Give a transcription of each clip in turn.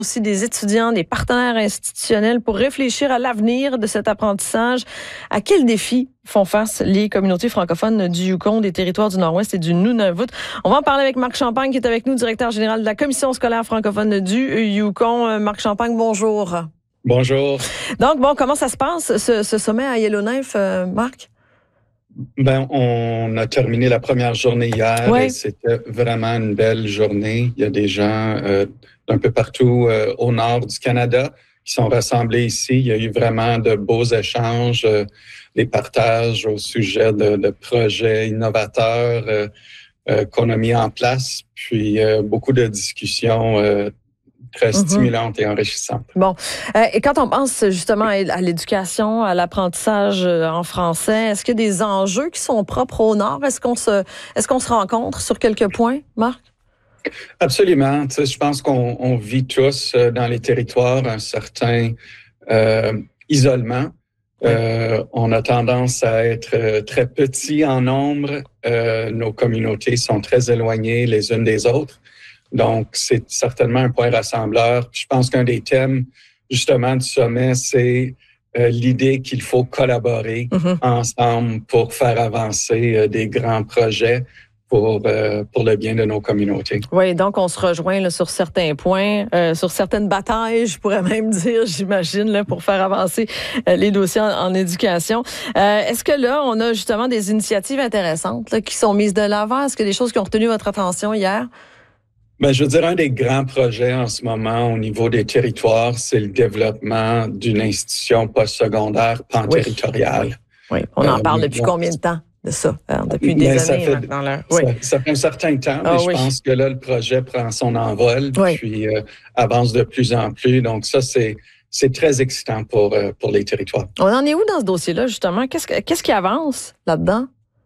aussi des étudiants, des partenaires institutionnels pour réfléchir à l'avenir de cet apprentissage. À quels défis font face les communautés francophones du Yukon, des territoires du Nord-Ouest et du Nunavut? On va en parler avec Marc Champagne, qui est avec nous, directeur général de la Commission scolaire francophone du Yukon. Marc Champagne, bonjour. Bonjour. Donc, comment ça se passe, ce sommet à Yellowknife, Marc? On a terminé la première journée hier et c'était vraiment une belle journée. Il y a des gens d'un peu partout au nord du Canada qui sont rassemblés ici. Il y a eu vraiment de beaux échanges, des partages au sujet de projets innovateurs qu'on a mis en place, puis beaucoup de discussions très stimulante et enrichissante. Bon. Et quand on pense justement à l'éducation, à l'apprentissage en français, est-ce qu'il y a des enjeux qui sont propres au Nord? Est-ce qu'on se rencontre sur quelques points, Marc? Absolument. Tu sais, je pense qu'on vit tous dans les territoires un certain isolement. On a tendance à être très petits en nombre. Nos communautés sont très éloignées les unes des autres. Donc, c'est certainement un point rassembleur. Je pense qu'un des thèmes, justement, du sommet, c'est l'idée qu'il faut collaborer ensemble pour faire avancer des grands projets pour le bien de nos communautés. Oui, donc on se rejoint là, sur certains points, sur certaines batailles, je pourrais même dire, j'imagine, là, pour faire avancer les dossiers en éducation. Est-ce que là, on a justement des initiatives intéressantes là, qui sont mises de l'avant? Est-ce qu'il y a des choses qui ont retenu votre attention hier? Je veux dire, un des grands projets en ce moment au niveau des territoires, c'est le développement d'une institution postsecondaire pan-territoriale. Oui. On en parle depuis combien de temps de ça? Depuis des années maintenant. Ça fait un certain temps, mais je pense que là, le projet prend son envol, puis avance de plus en plus. Donc ça, c'est très excitant pour les territoires. On en est où dans ce dossier-là, justement? Qu'est-ce qui avance là-dedans?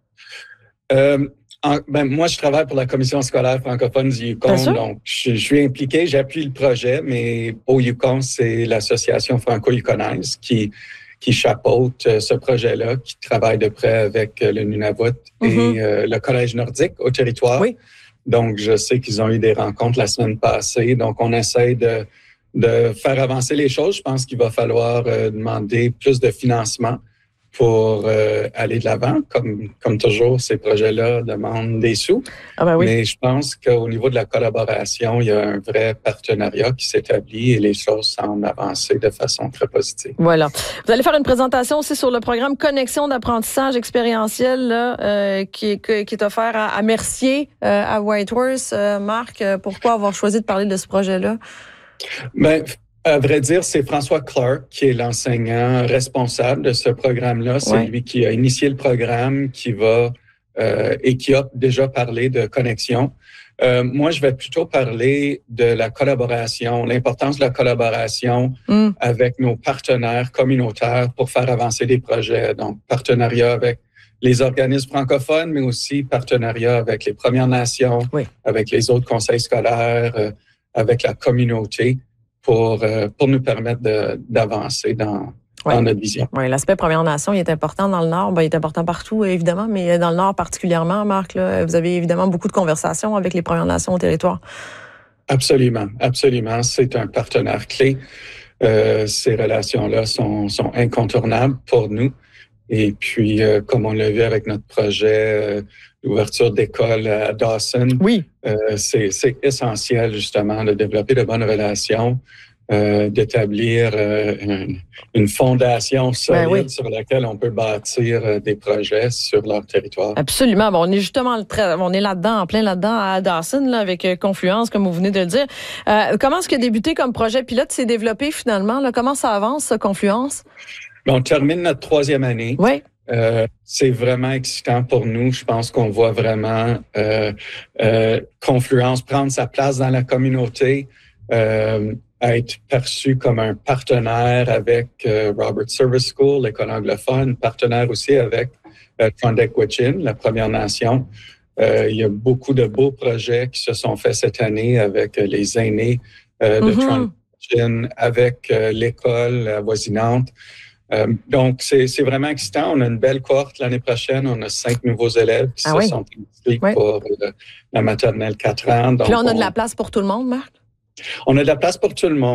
Moi, je travaille pour la Commission scolaire francophone du Yukon, donc je suis impliqué, j'appuie le projet, mais au Yukon, c'est l'Association franco-yukonaise qui chapeaute ce projet-là, qui travaille de près avec le Nunavut et le Collège nordique au territoire. Oui. Donc, je sais qu'ils ont eu des rencontres la semaine passée, donc on essaie de faire avancer les choses. Je pense qu'il va falloir demander plus de financement pour aller de l'avant. Comme toujours, ces projets-là demandent des sous. Mais je pense qu'au niveau de la collaboration, il y a un vrai partenariat qui s'établit et les choses semblent avancer de façon très positive. Voilà. Vous allez faire une présentation aussi sur le programme Connexion d'apprentissage expérientiel là, qui est offert à Mercier, à Whitehorse. Marc, pourquoi avoir choisi de parler de ce projet-là? À vrai dire, c'est François Clark qui est l'enseignant responsable de ce programme-là. C'est lui qui a initié le programme, qui a déjà parlé de connexion. Moi, je vais plutôt parler de la collaboration, l'importance de la collaboration avec nos partenaires communautaires pour faire avancer des projets. Donc, partenariat avec les organismes francophones, mais aussi partenariat avec les Premières Nations, avec les autres conseils scolaires, avec la communauté. Pour nous permettre d'avancer dans notre vision. Oui, l'aspect Première Nation, il est important dans le Nord. Il est important partout, évidemment, mais dans le Nord particulièrement, Marc, là, vous avez évidemment beaucoup de conversations avec les Premières Nations au territoire. Absolument, absolument. C'est un partenaire clé. Ces relations-là sont incontournables pour nous. Et puis, comme on l'a vu avec notre projet d'ouverture d'école à Dawson, c'est essentiel justement de développer de bonnes relations, d'établir une fondation solide sur laquelle on peut bâtir des projets sur leur territoire. Absolument. On est justement on est là-dedans, en plein là-dedans à Dawson, là, avec Confluence, comme vous venez de le dire. Comment est-ce que débuté comme projet pilote s'est développé finalement? Là? Comment ça avance, Confluence? On termine notre 3e année. Oui. C'est vraiment excitant pour nous. Je pense qu'on voit vraiment Confluence prendre sa place dans la communauté, être perçu comme un partenaire avec Robert Service School, l'école anglophone, partenaire aussi avec Trondheim-Gwich'in, la Première Nation. Il y a beaucoup de beaux projets qui se sont faits cette année avec les aînés de Trondheim-Gwich'in, avec l'école avoisinante. Donc, c'est vraiment excitant. On a une belle cohorte l'année prochaine. On a 5 nouveaux élèves qui se sont inscrits pour la maternelle 4 ans. Donc, puis là, on a de la place pour tout le monde, Marc? On a de la place pour tout le monde.